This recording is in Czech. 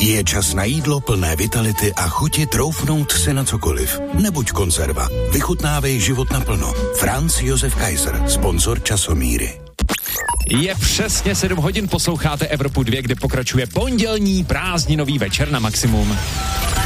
Je čas na jídlo plné vitality a chuti troufnout si na cokoliv. Nebuď konzerva. Vychutnávej život naplno. Franz Josef Kaiser, sponzor Časomíry. Je přesně 7 hodin, posloucháte Evropu 2, kde pokračuje pondělní prázdninový večer na maximum.